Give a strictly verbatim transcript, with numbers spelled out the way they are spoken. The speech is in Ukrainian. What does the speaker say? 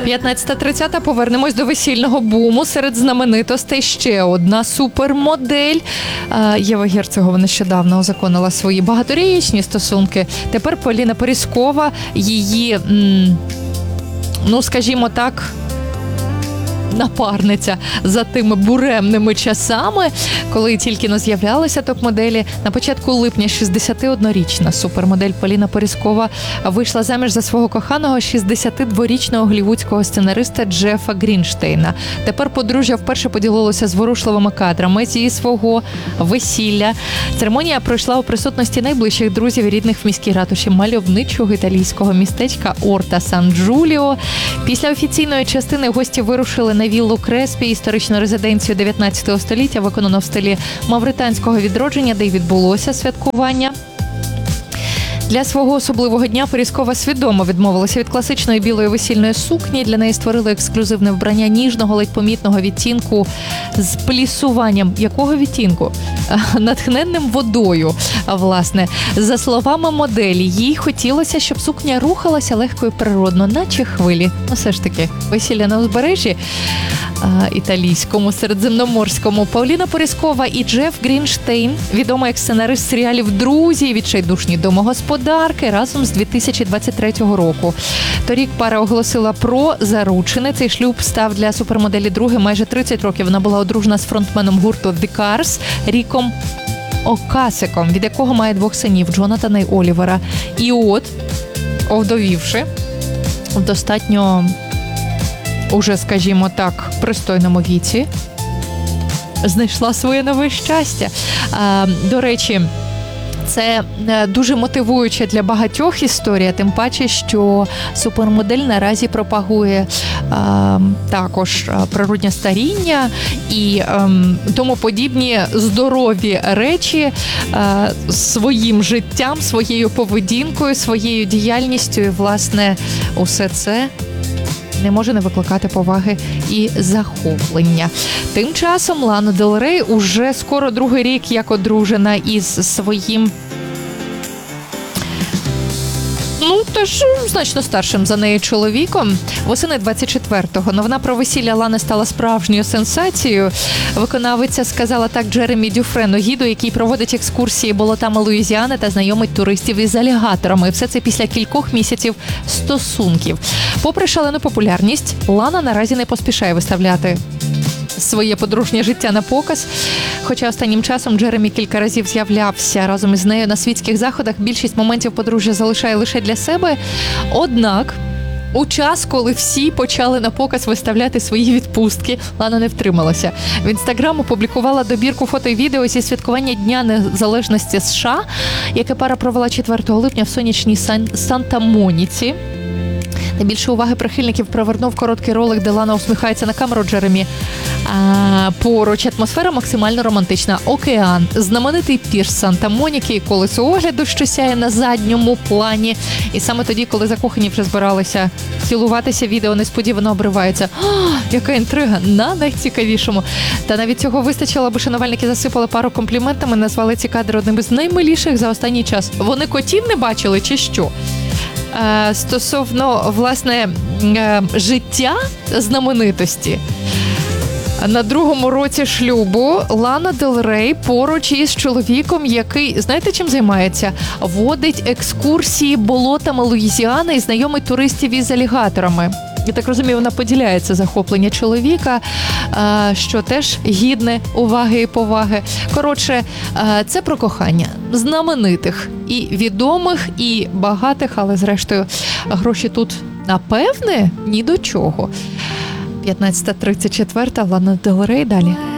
п'ятнадцята тридцята. Повернемось до весільного буму. Серед знаменитостей ще одна супермодель. Єва Герцогова нещодавно узаконила свої багаторічні стосунки. Тепер Поліна Порізкова, її, ну скажімо так, напарниця за тими буремними часами, коли тільки не з'являлися топ-моделі. На початку липня шістдесятиоднорічна супермодель Поліна Порізкова вийшла заміж за свого коханого шістдесятидворічного голлівудського сценариста Джефа Грінштейна. Тепер подружжя вперше поділилося зворушливими кадрами зі свого весілля. Церемонія пройшла у присутності найближчих друзів і рідних в міській ратуші мальовничого італійського містечка Орта Сан-Джуліо. Після офіційної частини гості вирушили на віллу Креспі, історичну резиденцію дев'ятнадцятого століття, виконану в стилі мавританського відродження, де й відбулося святкування. Для свого особливого дня Порізкова свідомо відмовилася від класичної білої весільної сукні. Для неї створили ексклюзивне вбрання ніжного, ледь помітного відтінку з плісуванням. Якого відтінку? Натхненним водою, власне. За словами моделі, їй хотілося, щоб сукня рухалася легко і природно, наче хвилі. Ну, все ж таки, весілля на узбережжі італійському, середземноморському. Поліна Порізкова і Джеф Грінштейн, відомий як сценарист серіалів «Друзі» і «Відчайдушні домогосподарки», разом з дві тисячі двадцять третього року. Торік пара оголосила про заручини. Цей шлюб став для супермоделі другим. Майже тридцять років вона була одружена з фронтменом гурту The Cars Ріком Окасиком, від якого має двох синів – Джонатана і Олівера. І от, овдовівши, в достатньо, уже, скажімо так, пристойному віці, знайшла своє нове щастя. А, до речі, це дуже мотивуюча для багатьох історія, тим паче, що супермодель наразі пропагує а, також природнє старіння і а, тому подібні здорові речі а, своїм життям, своєю поведінкою, своєю діяльністю. І, власне, усе це не може не викликати поваги і захоплення. Тим часом Лана Дель Рей уже скоро другий рік як одружена із своїм, ну, теж значно старшим за нею чоловіком. Восени двадцять четвертого новина про весілля Лани стала справжньою сенсацією. Виконавиця сказала так Джеремі Дюфрену, гіду, який проводить екскурсії болотами Луїзіани та знайомить туристів із алігаторами. Все це після кількох місяців стосунків. Попри шалену популярність, Лана наразі не поспішає виставляти своє подружнє життя на показ. Хоча останнім часом Джеремі кілька разів з'являвся разом із нею на світських заходах, більшість моментів подружжя залишає лише для себе. Однак, у час, коли всі почали на показ виставляти свої відпустки, Лана не втрималася. В Інстаграм опублікувала добірку фото і відео зі святкування Дня Незалежності США, яке пара провела четвертого липня в сонячній Сан- Санта-Моніці. Найбільше уваги прихильників привернув короткий ролик, де Лана усміхається на камеру Джеремі. А, поруч атмосфера максимально романтична. Океан, знаменитий пірс Санта-Моніки і колесо огляду, що сяє на задньому плані. І саме тоді, коли закохані вже збиралися цілуватися, відео несподівано обривається. О, яка інтрига! На найцікавішому. Та навіть цього вистачило, аби шанувальники засипали пару компліментами, назвали ці кадри одним із наймиліших за останній час. Вони котів не бачили чи що? Стосовно, власне, життя знаменитості. На другому році шлюбу Лана Дель Рей поруч із чоловіком, який, знаєте, чим займається? Водить екскурсії болотами Луїзіани і знайомить туристів із алігаторами. Я так розумію, вона поділяє це захоплення чоловіка, що теж гідне уваги і поваги. Коротше, це про кохання знаменитих і відомих, і багатих, але зрештою гроші тут, напевне, ні до чого. п'ятнадцята тридцять четверта, Лана Дель Рей далі.